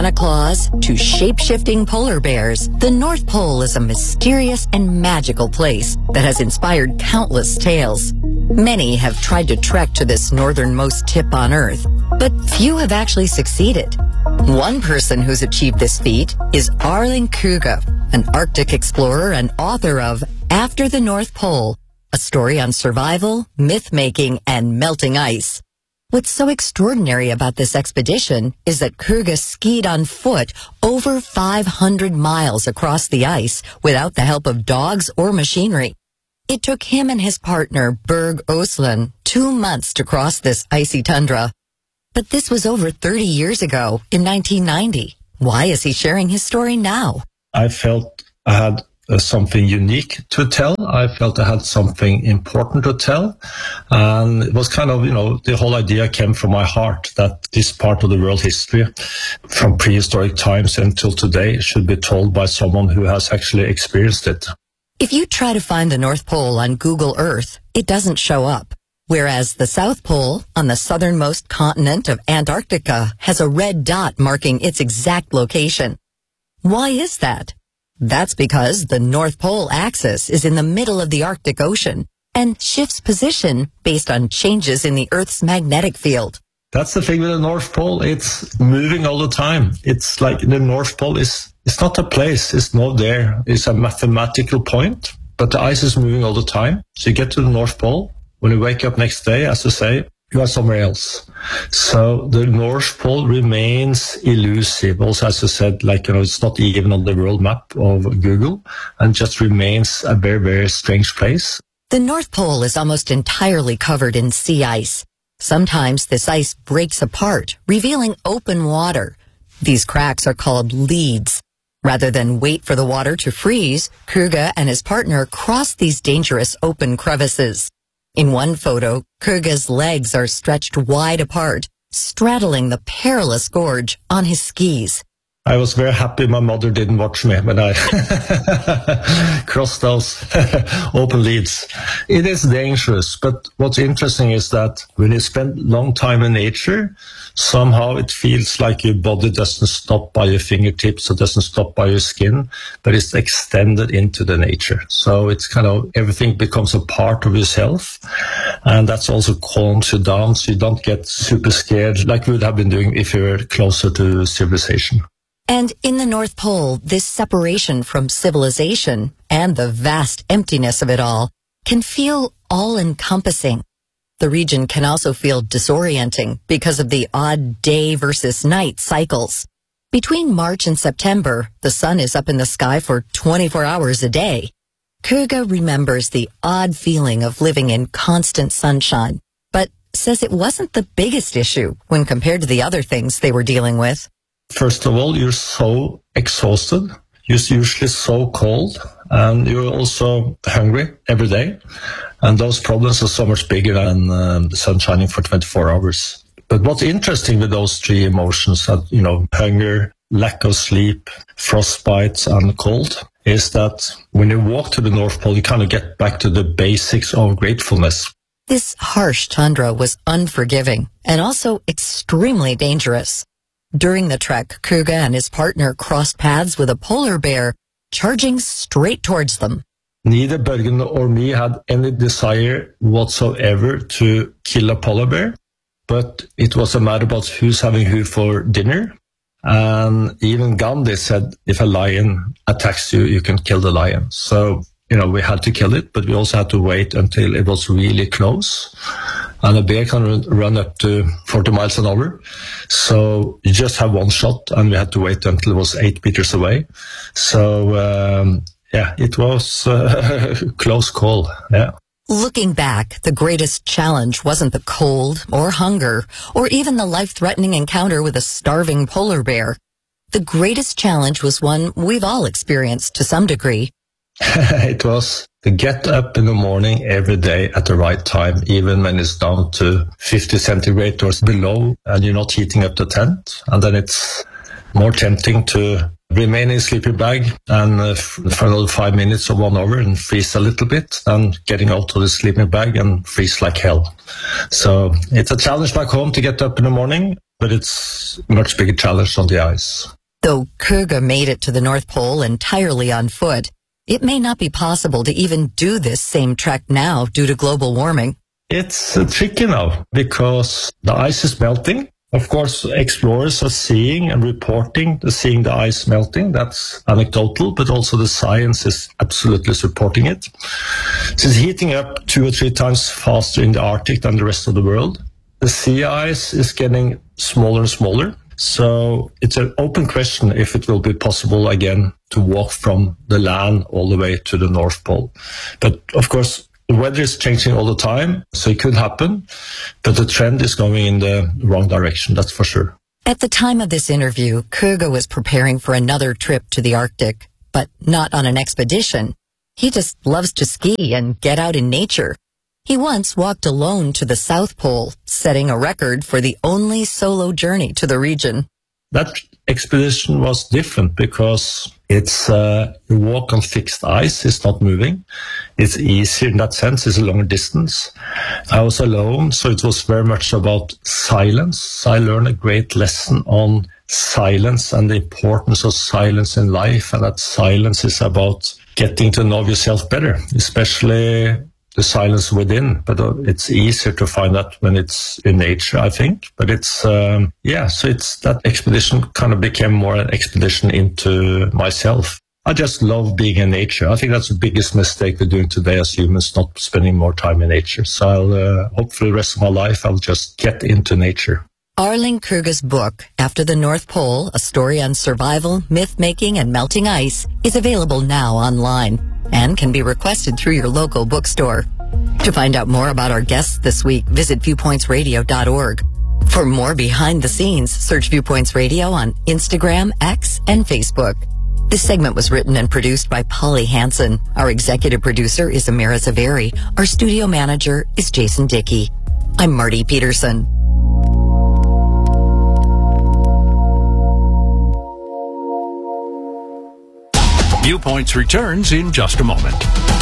Santa Claus to shape-shifting polar bears, the North Pole is a mysterious and magical place that has inspired countless tales. Many have tried to trek to this northernmost tip on Earth, but few have actually succeeded. One person who's achieved this feat is Erling Kruge, an Arctic explorer and author of After the North Pole, a story on survival, myth-making, and melting ice. What's so extraordinary about this expedition is that Kruge skied on foot over 500 miles across the ice without the help of dogs or machinery. It took him and his partner, Berg Osland, 2 months to cross this icy tundra. But this was over 30 years ago, in 1990. Why is he sharing his story now? I felt I had something unique to tell. I felt I had something important to tell. And it was kind of, the whole idea came from my heart that this part of the world history from prehistoric times until today should be told by someone who has actually experienced it. If you try to find the North Pole on Google Earth, it doesn't show up. Whereas the South Pole, on the southernmost continent of Antarctica, has a red dot marking its exact location. Why is that? That's because the North Pole axis is in the middle of the Arctic Ocean and shifts position based on changes in the Earth's magnetic field. That's the thing with the North Pole. It's moving all the time. It's like the North Pole it's not a place. It's not there. It's a mathematical point, but the ice is moving all the time. So you get to the North Pole. When you wake up next day, as you say, you are somewhere else. So the North Pole remains elusive. Also, as I said, it's not even on the world map of Google and just remains a very, very strange place. The North Pole is almost entirely covered in sea ice. Sometimes this ice breaks apart, revealing open water. These cracks are called leads. Rather than wait for the water to freeze, Kruge and his partner cross these dangerous open crevices. In one photo, Kruge's legs are stretched wide apart, straddling the perilous gorge on his skis. I was very happy my mother didn't watch me when I crossed those open leads. It is dangerous, but what's interesting is that when you spend long time in nature, somehow it feels like your body doesn't stop by your fingertips or doesn't stop by your skin, but it's extended into the nature. So it's kind of everything becomes a part of yourself, and that's also calms you down so you don't get super scared like you would have been doing if you were closer to civilization. And in the North Pole, this separation from civilization and the vast emptiness of it all can feel all-encompassing. The region can also feel disorienting because of the odd day versus night cycles. Between March and September, the sun is up in the sky for 24 hours a day. Kruge remembers the odd feeling of living in constant sunshine, but says it wasn't the biggest issue when compared to the other things they were dealing with. First of all, you're so exhausted. You're usually so cold, and you're also hungry every day. And those problems are so much bigger than the sun shining for 24 hours. But what's interesting with those three emotions, hunger, lack of sleep, frostbite, and cold, is that when you walk to the North Pole, you kind of get back to the basics of gratefulness. This harsh tundra was unforgiving and also extremely dangerous. During the trek, Kruge and his partner crossed paths with a polar bear charging straight towards them. Neither Bergen or me had any desire whatsoever to kill a polar bear, but it was a matter about who's having who for dinner. And even Gandhi said, if a lion attacks you, you can kill the lion. So, we had to kill it, but we also had to wait until it was really close. And a bear can run up to 40 miles an hour. So you just have one shot, and we had to wait until it was 8 meters away. So, it was a close call. Yeah. Looking back, the greatest challenge wasn't the cold or hunger or even the life-threatening encounter with a starving polar bear. The greatest challenge was one we've all experienced to some degree. It was to get up in the morning every day at the right time, even when it's down to 50 centigrade or below and you're not heating up the tent. And then it's more tempting to remain in a sleeping bag and for another 5 minutes or 1 hour and freeze a little bit, than getting out of the sleeping bag and freeze like hell. So it's a challenge back home to get up in the morning. but it's a much bigger challenge on the ice. Though Køge made it to the North Pole entirely on foot, it may not be possible to even do this same trek now due to global warming. It's tricky now because the ice is melting. Of course, explorers are seeing and reporting seeing the ice melting. That's anecdotal, but also the science is absolutely supporting it. It's heating up 2 or 3 times faster in the Arctic than the rest of the world. The sea ice is getting smaller and smaller. So it's an open question if it will be possible again to walk from the land all the way to the North Pole. But of course, the weather is changing all the time, so it could happen, but the trend is going in the wrong direction, that's for sure. At the time of this interview, Køge was preparing for another trip to the Arctic, but not on an expedition. He just loves to ski and get out in nature. He once walked alone to the South Pole, setting a record for the only solo journey to the region. That expedition was different because it's a walk on fixed ice. It's not moving. It's easier in that sense. It's a longer distance. I was alone, so it was very much about silence. I learned a great lesson on silence and the importance of silence in life, and that silence is about getting to know yourself better, especially the silence within, but it's easier to find that when it's in nature, I think. But it's, so it's that expedition kind of became more an expedition into myself. I just love being in nature. I think that's the biggest mistake we're doing today as humans, not spending more time in nature. So I'll, hopefully the rest of my life, I'll just get into nature. Erling Køge's book, After the North Pole, A Story on Survival, Myth-Making, and Melting Ice, is available now online and can be requested through your local bookstore. To find out more about our guests this week, visit viewpointsradio.org. For more behind the scenes, search Viewpoints Radio on Instagram, X, and Facebook. This segment was written and produced by Polly Hansen. Our executive producer is Amira Zaveri. Our studio manager is Jason Dickey. I'm Marty Peterson. Viewpoints returns in just a moment.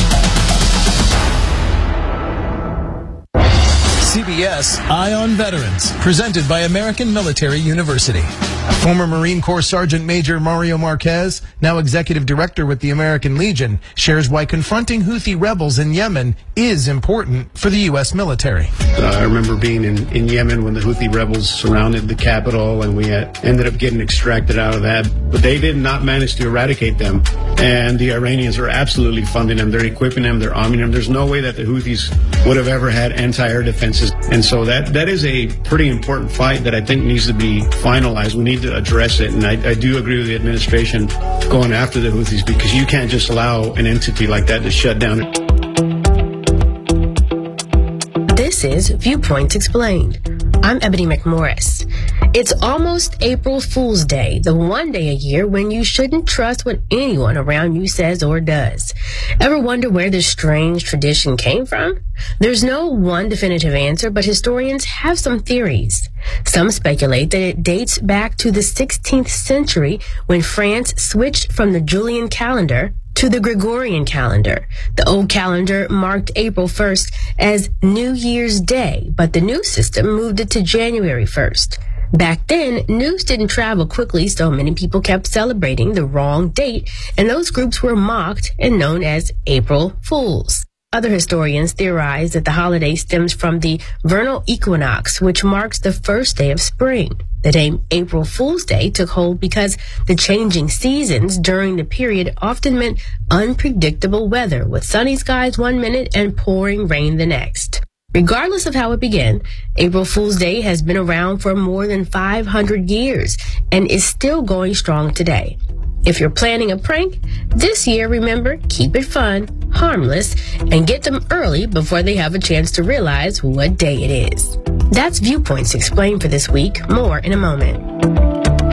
CBS Eye on Veterans, presented by American Military University. Former Marine Corps Sergeant Major Mario Marquez, now Executive Director with the American Legion, shares why confronting Houthi rebels in Yemen is important for the U.S. military. I remember being in Yemen when the Houthi rebels surrounded the capital, and we ended up getting extracted out of that. But they did not manage to eradicate them, and the Iranians are absolutely funding them. They're equipping them, they're arming them. There's no way that the Houthis would have ever had anti-air defenses. And so that is a pretty important fight that I think needs to be finalized. We need to address it, and I do agree with the administration going after the Houthis, because you can't just allow an entity like that to shut down. This is Viewpoints Explained. I'm Ebony McMorris. It's almost April Fool's Day, the one day a year when you shouldn't trust what anyone around you says or does. Ever wonder where this strange tradition came from? There's no one definitive answer, but historians have some theories. Some speculate that it dates back to the 16th century when France switched from the Julian calendar to the Gregorian calendar. The old calendar marked April 1st as New Year's Day, but the new system moved it to January 1st. Back then, news didn't travel quickly, so many people kept celebrating the wrong date, and those groups were mocked and known as April Fools. Other historians theorize that the holiday stems from the vernal equinox, which marks the first day of spring. The name April Fool's Day took hold because the changing seasons during the period often meant unpredictable weather, with sunny skies one minute and pouring rain the next. Regardless of how it began, April Fool's Day has been around for more than 500 years and is still going strong today. If you're planning a prank, this year, remember, keep it fun, harmless, and get them early before they have a chance to realize what day it is. That's Viewpoints Explained for this week. More in a moment.